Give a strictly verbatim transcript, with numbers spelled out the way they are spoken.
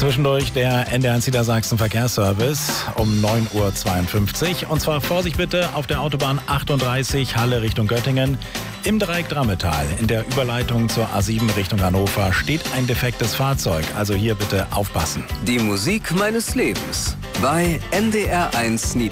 Zwischendurch der N D R eins Niedersachsen Verkehrsservice um neun Uhr zweiundfünfzig. Und zwar Vorsicht bitte auf der Autobahn achtunddreißig Halle Richtung Göttingen. Im Dreieck Drammetal in der Überleitung zur A sieben Richtung Hannover steht ein defektes Fahrzeug. Also hier bitte aufpassen. Die Musik meines Lebens bei N D R eins Niedersachsen.